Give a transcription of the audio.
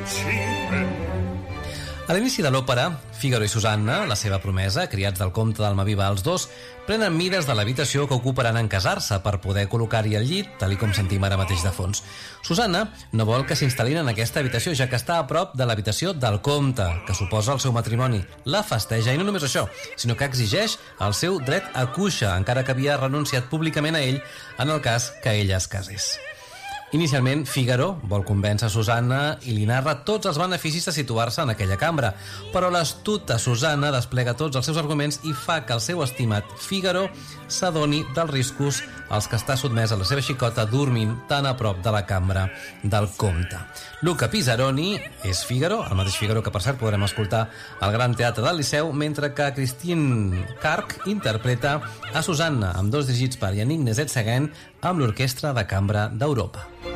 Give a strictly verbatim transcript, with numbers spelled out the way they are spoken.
A l'inici de l'òpera, Fígaro i Susanna, la seva promesa, criats del comte d'Almaviva els dos, prenen mides de l'habitació que ocuparan en casar-se per poder col·locar-hi el llit, tal i com sentim ara mateix de fons. Susanna no vol que s'instal·lin en aquesta habitació, ja que està a prop de l'habitació del comte, que suposa el seu matrimoni. La festeja, i no només això, sinó que exigeix el seu dret a cuixa, encara que havia renunciat públicament a ell en el cas que ella es casés. Inicialment, Fígaro vol convèncer Susanna i li narra tots els beneficis de situar-se en aquella cambra, però l'astuta Susanna desplega tots els seus arguments i fa que el seu estimat Fígaro s'adoni dels riscos als que està sotmès a la seva xicota dormint tan a prop de la cambra del comte. Luca Pisaroni és Fígaro, el mateix Fígaro que per cert podrem escoltar al Gran Teatre del Liceu, mentre que Christine Karg interpreta a Susanna, amb dos dirigits per Yannick Nézet-Séguin, amb l'Orquestra de Cambra d'Europa.